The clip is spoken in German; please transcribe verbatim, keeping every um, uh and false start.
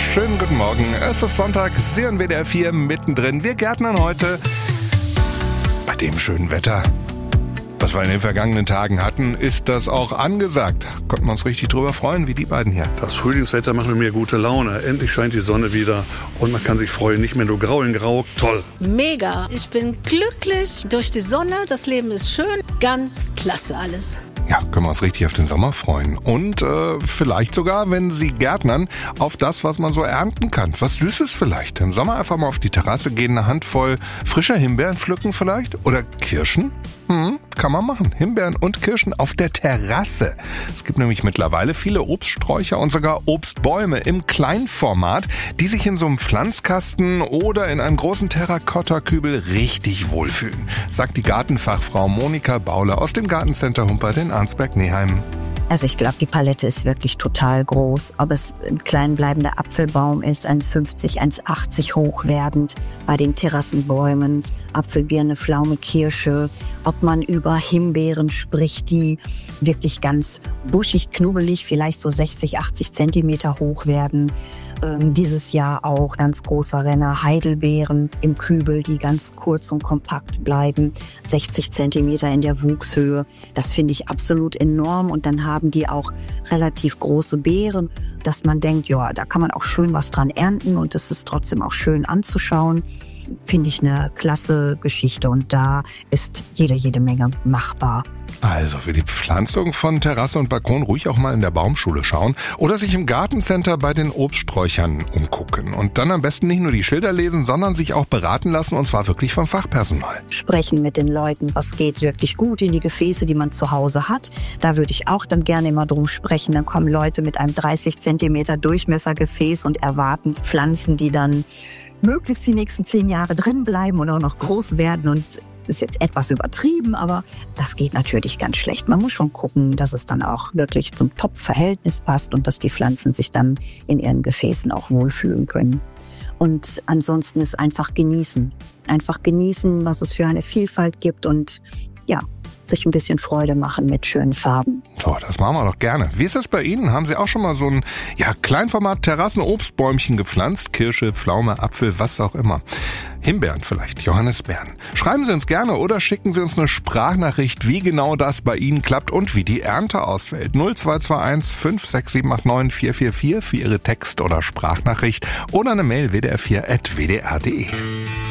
schönen guten Morgen. Es ist Sonntag, Sie hören W D R vier mittendrin. Wir gärtnern heute bei dem schönen Wetter, was wir in den vergangenen Tagen hatten, ist das auch angesagt. Konnten wir uns richtig drüber freuen, wie die beiden hier. Das Frühlingswetter macht mir gute Laune. Endlich scheint die Sonne wieder und man kann sich freuen. Nicht mehr nur grau in grau. Toll. Mega. Ich bin glücklich durch die Sonne. Das Leben ist schön. Ganz klasse alles. Ja, können wir uns richtig auf den Sommer freuen. Und äh, vielleicht sogar, wenn Sie gärtnern, auf das, was man so ernten kann. Was Süßes vielleicht. Im Sommer einfach mal auf die Terrasse gehen, eine Handvoll frischer Himbeeren pflücken vielleicht. Oder Kirschen. Hm, kann man machen. Himbeeren und Kirschen auf der Terrasse. Es gibt nämlich mittlerweile viele Obststräucher und sogar Obstbäume im Kleinformat, die sich in so einem Pflanzkasten oder in einem großen Terrakottakübel richtig wohlfühlen, sagt die Gartenfachfrau Monika Bauler aus dem Gartencenter Humpert in Arnsberg-Neheim. Also ich glaube, die Palette ist wirklich total groß. Ob es ein klein bleibender Apfelbaum ist, eins fünfzig, eins achtzig hoch werdend, bei den Terrassenbäumen, Apfelbirne, Pflaume, Kirsche, ob man über Himbeeren spricht, die wirklich ganz buschig, knubbelig, vielleicht so sechzig, achtzig Zentimeter hoch werden. Ähm, dieses Jahr auch ganz großer Renner, Heidelbeeren im Kübel, die ganz kurz und kompakt bleiben, sechzig Zentimeter in der Wuchshöhe. Das finde ich absolut enorm und dann haben die auch relativ große Beeren, dass man denkt, ja, da kann man auch schön was dran ernten und es ist trotzdem auch schön anzuschauen. Finde ich eine klasse Geschichte und da ist jede, jede Menge machbar. Also für die Pflanzung von Terrasse und Balkon ruhig auch mal in der Baumschule schauen oder sich im Gartencenter bei den Obststräuchern umgucken. Und dann am besten nicht nur die Schilder lesen, sondern sich auch beraten lassen und zwar wirklich vom Fachpersonal. Sprechen mit den Leuten, was geht wirklich gut in die Gefäße, die man zu Hause hat. Da würde ich auch dann gerne immer drum sprechen. Dann kommen Leute mit einem dreißig Zentimeter Durchmessergefäß und erwarten Pflanzen, die dann möglichst die nächsten zehn Jahre drin bleiben und auch noch groß werden und ist jetzt etwas übertrieben, aber das geht natürlich ganz schlecht. Man muss schon gucken, dass es dann auch wirklich zum Top-Verhältnis passt und dass die Pflanzen sich dann in ihren Gefäßen auch wohlfühlen können. Und ansonsten ist einfach genießen. Einfach genießen, was es für eine Vielfalt gibt und ja, sich ein bisschen Freude machen mit schönen Farben. So, das machen wir doch gerne. Wie ist es bei Ihnen? Haben Sie auch schon mal so ein ja, Kleinformat-Terrassen-Obstbäumchen gepflanzt? Kirsche, Pflaume, Apfel, was auch immer. Himbeeren vielleicht, Johannisbeeren. Schreiben Sie uns gerne oder schicken Sie uns eine Sprachnachricht, wie genau das bei Ihnen klappt und wie die Ernte ausfällt. null zwei zwei eins fünf sechs sieben acht neun vier vier vier für Ihre Text- oder Sprachnachricht oder eine Mail w d r vier at w d r punkt d e.